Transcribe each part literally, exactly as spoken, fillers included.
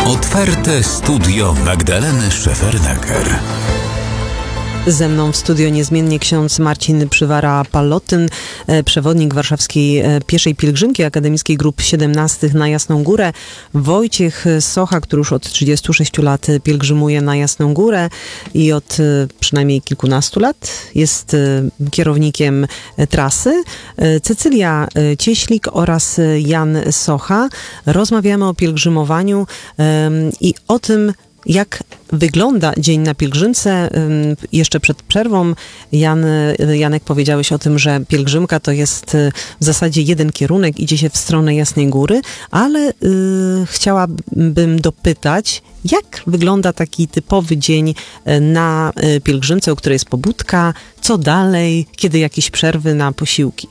Otwarte studio Magdaleny Szefernaker. Ze mną w studio niezmiennie ksiądz Marcin Przywara-Pallotyn, przewodnik warszawskiej pieszej pielgrzymki Akademickiej Grup siedemnaście na Jasną Górę. Wojciech Socha, który już od trzydziestu sześciu lat pielgrzymuje na Jasną Górę i od przynajmniej kilkunastu lat jest kierownikiem trasy. Cecylia Cieślik oraz Jan Socha. Rozmawiamy o pielgrzymowaniu i o tym, jak wygląda dzień na pielgrzymce. Jeszcze przed przerwą Jan, Janek powiedziałeś o tym, że pielgrzymka to jest w zasadzie jeden kierunek, idzie się w stronę Jasnej Góry, ale y, chciałabym dopytać, jak wygląda taki typowy dzień na pielgrzymce, u której jest pobudka, co dalej, kiedy jakieś przerwy na posiłki?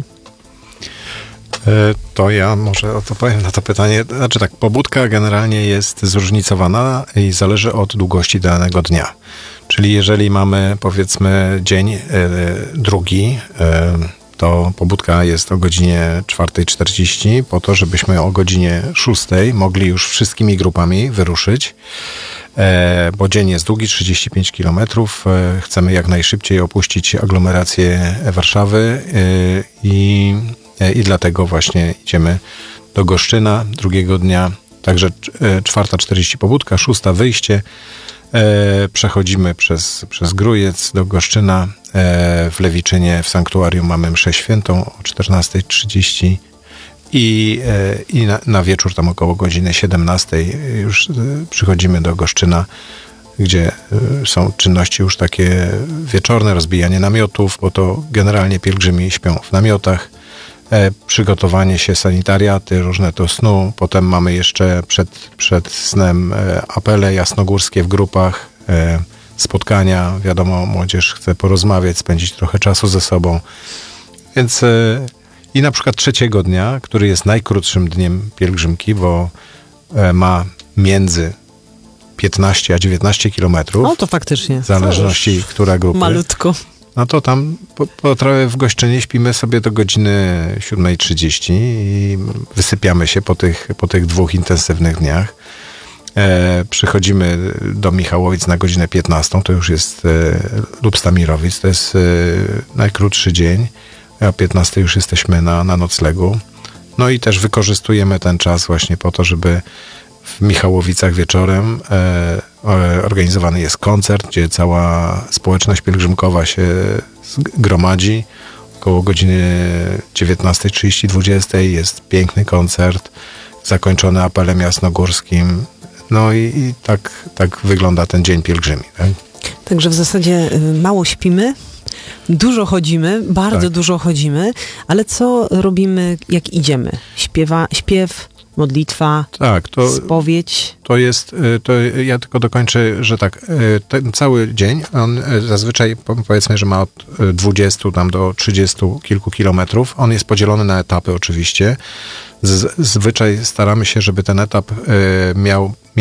To ja może odpowiem na to pytanie. Znaczy tak, pobudka generalnie jest zróżnicowana i zależy od długości danego dnia. Czyli jeżeli mamy, powiedzmy, dzień y, drugi, y, to pobudka jest o godzinie czwarta czterdzieści, po to, żebyśmy o godzinie szóstej mogli już wszystkimi grupami wyruszyć, e, bo dzień jest długi, trzydzieści pięć kilometrów. E, chcemy jak najszybciej opuścić aglomerację Warszawy y, i I dlatego właśnie idziemy do Goszczyna drugiego dnia. Także czwarta czterdzieści pobudka, szósta wyjście. E, przechodzimy przez, przez Grójec do Goszczyna. E, w Lewiczynie w sanktuarium mamy mszę świętą o czternasta trzydzieści i, e, i na, na wieczór tam około godziny siedemnastej już e, przychodzimy do Goszczyna, gdzie e, są czynności już takie wieczorne, rozbijanie namiotów, bo to generalnie pielgrzymi śpią w namiotach. E, przygotowanie się, sanitariaty, różne do snu. Potem mamy jeszcze przed, przed snem e, apele jasnogórskie w grupach, e, spotkania. Wiadomo, młodzież chce porozmawiać, spędzić trochę czasu ze sobą. Więc e, i na przykład trzeciego dnia, który jest najkrótszym dniem pielgrzymki, bo e, ma między piętnaście a dziewiętnaście kilometrów. No to faktycznie. W zależności, która grupa. Malutko. No to tam po, po trochę w Goszczynie śpimy sobie do godziny siódma trzydzieści i wysypiamy się po tych, po tych dwóch intensywnych dniach. E, przychodzimy do Michałowic na godzinę piętnastą, to już jest e, lub Stamirowic, to jest e, najkrótszy dzień. O piętnastej już jesteśmy na, na noclegu. No i też wykorzystujemy ten czas właśnie po to, żeby w Michałowicach wieczorem e, organizowany jest koncert, gdzie cała społeczność pielgrzymkowa się gromadzi. Około godziny dziewiętnasta trzydzieści, dwudziesta jest piękny koncert, zakończony apelem jasnogórskim. No i, i tak, tak wygląda ten dzień pielgrzymi. Tak? Także w zasadzie mało śpimy, dużo chodzimy, bardzo tak. dużo chodzimy, ale co robimy, jak idziemy? Śpiewa, śpiew, modlitwa, tak, to, spowiedź. To jest, to ja tylko dokończę, że tak, ten cały dzień, on zazwyczaj powiedzmy, że ma od dwudziestu tam do trzydziestu kilku kilometrów. On jest podzielony na etapy oczywiście. Z, zazwyczaj staramy się, żeby ten etap miał